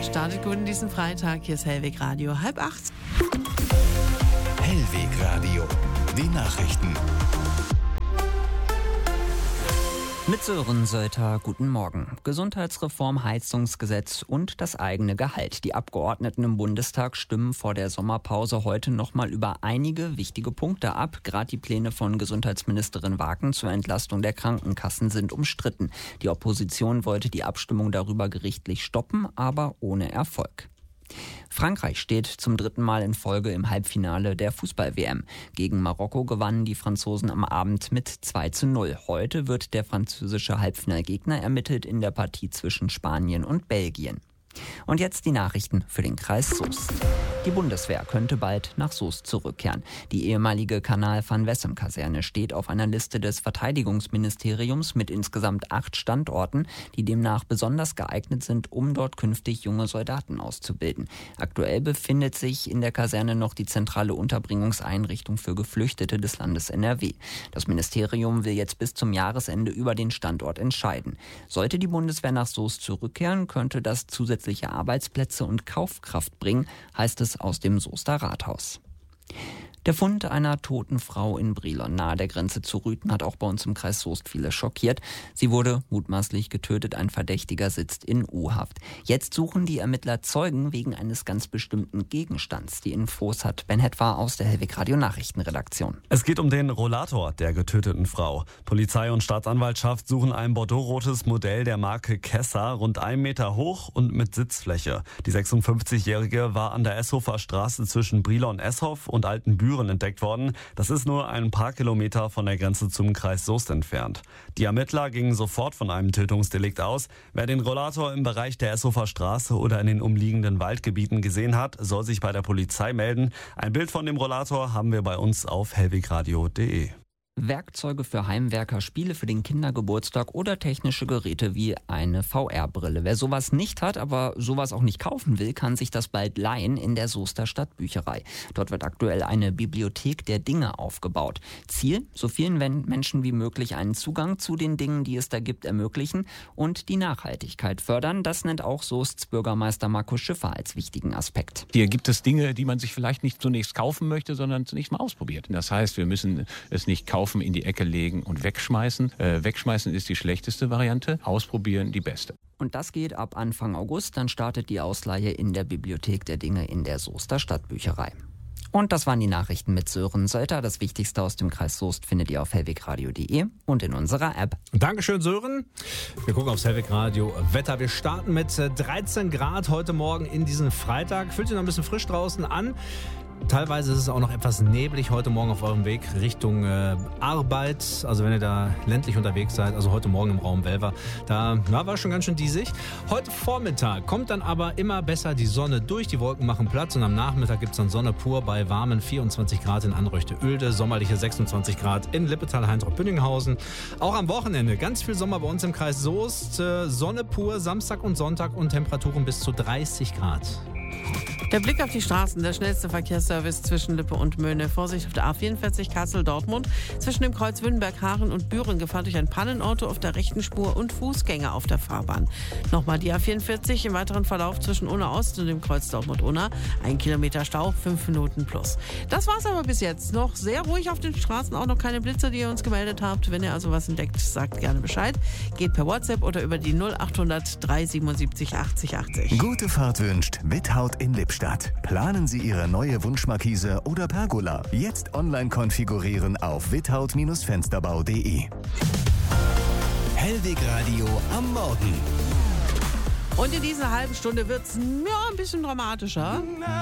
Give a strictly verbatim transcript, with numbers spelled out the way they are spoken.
Startet gut in diesen Freitag. Hier ist Hellweg Radio, halb acht. Hellweg Radio, die Nachrichten. Mit Sören Söllter, guten Morgen. Gesundheitsreform, Heizungsgesetz und das eigene Gehalt. Die Abgeordneten im Bundestag stimmen vor der Sommerpause heute nochmal über einige wichtige Punkte ab. Gerade die Pläne von Gesundheitsministerin Wagen zur Entlastung der Krankenkassen sind umstritten. Die Opposition wollte die Abstimmung darüber gerichtlich stoppen, aber ohne Erfolg. Frankreich steht zum dritten Mal in Folge im Halbfinale der Fußball-W M. Gegen Marokko gewannen die Franzosen am Abend mit zwei zu null. Heute wird der französische Halbfinalgegner ermittelt in der Partie zwischen Spanien und Belgien. Und jetzt die Nachrichten für den Kreis Soest. Die Bundeswehr könnte bald nach Soest zurückkehren. Die ehemalige Kanal-van-Wessem-Kaserne steht auf einer Liste des Verteidigungsministeriums mit insgesamt acht Standorten, die demnach besonders geeignet sind, um dort künftig junge Soldaten auszubilden. Aktuell befindet sich in der Kaserne noch die zentrale Unterbringungseinrichtung für Geflüchtete des Landes N R W. Das Ministerium will jetzt bis zum Jahresende über den Standort entscheiden. Sollte die Bundeswehr nach Soest zurückkehren, könnte das zusätzliche Arbeitsplätze und Kaufkraft bringen, heißt es aus dem Soester Rathaus. Der Fund einer toten Frau in Brilon nahe der Grenze zu Rüthen hat auch bei uns im Kreis Soest viele schockiert. Sie wurde mutmaßlich getötet, ein Verdächtiger sitzt in U-Haft. Jetzt suchen die Ermittler Zeugen wegen eines ganz bestimmten Gegenstands. Die Infos hat Ben Hetwa aus der Hellweg Radio Nachrichtenredaktion. Es geht um den Rollator der getöteten Frau. Polizei und Staatsanwaltschaft suchen ein bordeauxrotes Modell der Marke Kessa, rund einen Meter hoch und mit Sitzfläche. Die sechsundfünfzigjährige war an der Eshofer Straße zwischen Brilon-Eshof und Altenbüren entdeckt worden. Das ist nur ein paar Kilometer von der Grenze zum Kreis Soest entfernt. Die Ermittler gingen sofort von einem Tötungsdelikt aus. Wer den Rollator im Bereich der Eshofer Straße oder in den umliegenden Waldgebieten gesehen hat, soll sich bei der Polizei melden. Ein Bild von dem Rollator haben wir bei uns auf hellwegradio punkt de. Werkzeuge für Heimwerker, Spiele für den Kindergeburtstag oder technische Geräte wie eine V R-Brille. Wer sowas nicht hat, aber sowas auch nicht kaufen will, kann sich das bald leihen in der Soester Stadtbücherei. Dort wird aktuell eine Bibliothek der Dinge aufgebaut. Ziel, so vielen Menschen wie möglich einen Zugang zu den Dingen, die es da gibt, ermöglichen und die Nachhaltigkeit fördern. Das nennt auch Soests Bürgermeister Markus Schiffer als wichtigen Aspekt. Hier gibt es Dinge, die man sich vielleicht nicht zunächst kaufen möchte, sondern zunächst mal ausprobiert. Das heißt, wir müssen es nicht kaufen, in die Ecke legen und wegschmeißen. Äh, wegschmeißen ist die schlechteste Variante, ausprobieren die beste. Und das geht ab Anfang August, dann startet die Ausleihe in der Bibliothek der Dinge in der Soester Stadtbücherei. Und das waren die Nachrichten mit Sören Söllter. Das Wichtigste aus dem Kreis Soest findet ihr auf hellwegradio punkt de und in unserer App. Dankeschön, Sören. Wir gucken aufs Hellweg Radio Wetter. Wir starten mit dreizehn Grad heute Morgen in diesen Freitag. Fühlt sich noch ein bisschen frisch draußen an. Teilweise ist es auch noch etwas neblig heute Morgen auf eurem Weg Richtung äh, Arbeit. Also wenn ihr da ländlich unterwegs seid, also heute Morgen im Raum Welver, da ja, war schon ganz schön diesig. Heute Vormittag kommt dann aber immer besser die Sonne durch. Die Wolken machen Platz und am Nachmittag gibt es dann Sonne pur bei warmen vierundzwanzig Grad in Anröchte-Oelde, sommerliche sechsundzwanzig Grad in Lippetal, Heintrop-Bünninghausen. Auch am Wochenende ganz viel Sommer bei uns im Kreis Soest. Äh, Sonne pur Samstag und Sonntag und Temperaturen bis zu dreißig Grad. Der Blick auf die Straßen, der schnellste Verkehrsservice zwischen Lippe und Möhne. Vorsicht auf der A vierundvierzig Kassel-Dortmund. Zwischen dem Kreuz Wünnberg, Haaren und Büren gefahren durch ein Pannenauto auf der rechten Spur und Fußgänger auf der Fahrbahn. Nochmal die A vierundvierzig im weiteren Verlauf zwischen Unna Ost und dem Kreuz Dortmund-Unna. Ein Kilometer Stau, fünf Minuten plus. Das war's aber bis jetzt. Noch sehr ruhig auf den Straßen, auch noch keine Blitze, die ihr uns gemeldet habt. Wenn ihr also was entdeckt, sagt gerne Bescheid. Geht per WhatsApp oder über die null achthundert dreihundertsiebenundsiebzig achtzig achtzig. Gute Fahrt wünscht Withaut in Lippstadt. Planen Sie Ihre neue Wunschmarkise oder Pergola. Jetzt online konfigurieren auf withaut Fensterbau punkt de. Hellweg Radio am Morgen. Und in dieser halben Stunde wird's ja, ein bisschen dramatischer.